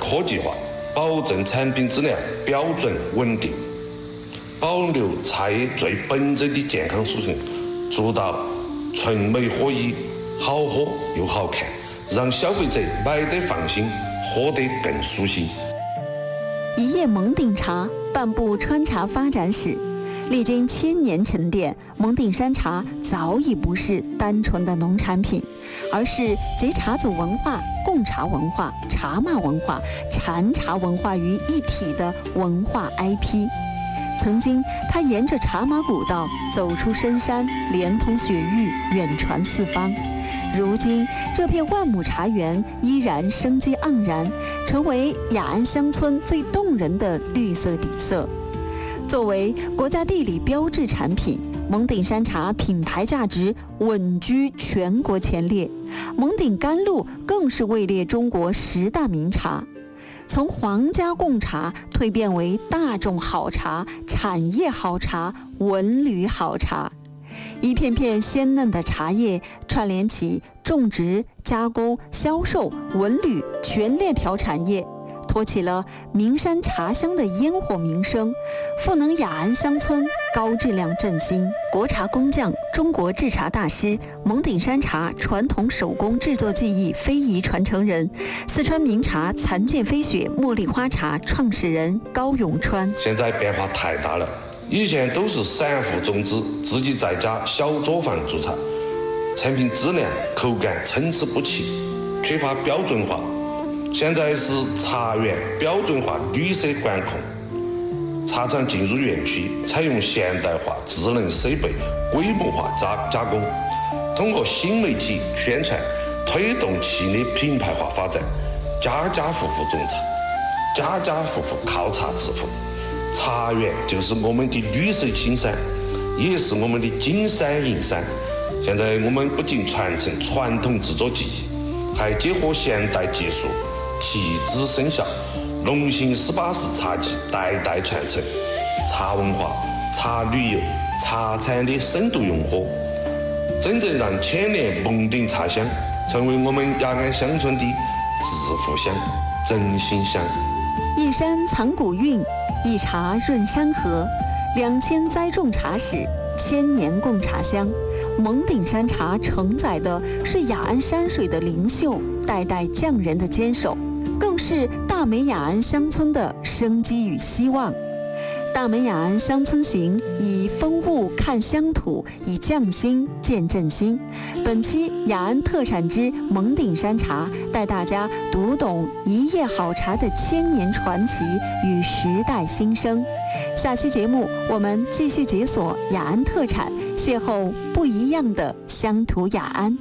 科技化，保证产品质量标准稳定，保留茶叶最本质的健康属性，做到纯美合一，好喝又好看，让消费者买得放心，喝得更舒心。 一叶蒙顶茶，半部川茶发展史。历经1000年沉淀，蒙顶山茶早已不是单纯的农产品，而是集茶祖文化、贡茶文化、茶马文化、禅茶文化于一体的文化 IP。曾经，它沿着茶马古道走出深山，连通雪域，远传四方。如今，这片万亩茶园依然生机盎然，成为雅安乡村最动人的绿色底色。作为国家地理标志产品，蒙顶山茶品牌价值稳居全国前列。蒙顶甘露更是位列中国10大名茶。从皇家贡茶蜕变为大众好茶、产业好茶、文旅好茶。一片片鲜嫩的茶叶串联起种植、加工、销售、文旅全链条产业，托起了名山茶乡的烟火名声，赋能雅安乡村高质量振兴。国茶工匠、中国制茶大师、蒙顶山茶传统手工制作技艺非遗传承人，四川名茶残剑飞雪茉莉花茶创始人高永川。 现在变化太大了，以前都是散户种植，自己在家小作坊做茶，产品质量、口感参差不齐，缺乏标准化。现在是茶园标准化绿色管控，茶厂进入园区，采用现代化智能设备规模化加工，通过新媒体宣传推动企业品牌化发展，家家户户种茶，家家户户靠茶致富。茶园就是我们的绿色青山，也是我们的金山银山。现在我们不仅传承传统制作技艺，还结合现代技术，提质生效，龙兴18式茶技代代传承，茶文化、茶旅游、茶产的深度融合，真正让千年蒙顶茶乡成为我们雅安乡村的致富乡、振兴乡。 一山藏古韵，一茶润山河，2000栽种茶史，1000年贡茶香。蒙顶山茶承载的是雅安山水的灵秀，代代匠人的坚守，更是大美雅安乡村的生机与希望。大美雅安乡村行，以风物看乡土，以匠心见振兴。本期雅安特产之蒙顶山茶，带大家读懂一叶好茶的1000年传奇与时代新生。下期节目我们继续解锁雅安特产，邂逅不一样的乡土雅安。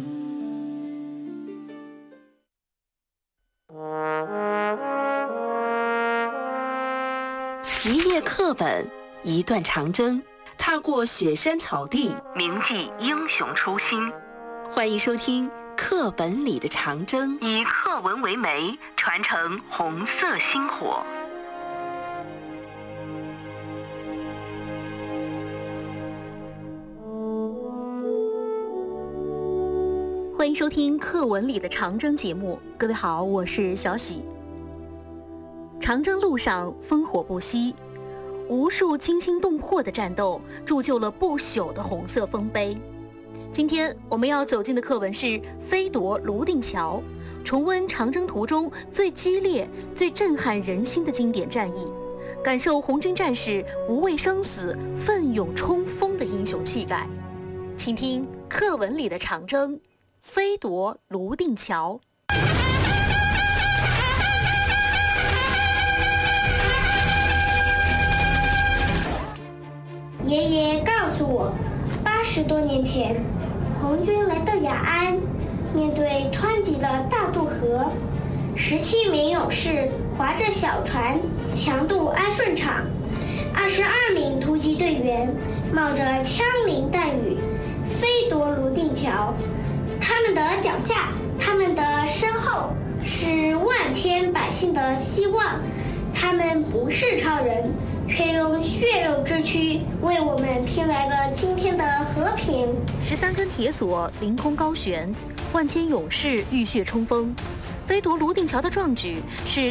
一页课本，一段长征，踏过雪山草地，铭记英雄初心。欢迎收听《课本里的长征》，以课文为媒，传承红色星火。 欢迎收听《课文里的长征》节目，各位好，我是小喜。长征路上烽火不息，无数惊心动魄的战斗铸就了不朽的红色丰碑。今天我们要走进的课文是《飞夺泸定桥》，重温长征途中最激烈、最震撼人心的经典战役，感受红军战士无畏生死、奋勇冲锋的英雄气概。请听课文里的长征，《飞夺泸定桥》。 爷爷告诉我，80多年前，红军来到雅安，面对湍急的大渡河，17名勇士划着小船强渡安顺场，22名突击队员冒着枪林弹雨飞夺泸定桥。他们的脚下，他们的身后，是万千百姓的希望。他们不是超人，却用血肉之躯为我们拼来了今天的和平。 13根铁索凌空高悬，万千勇士浴血冲锋。飞夺泸定桥的壮举是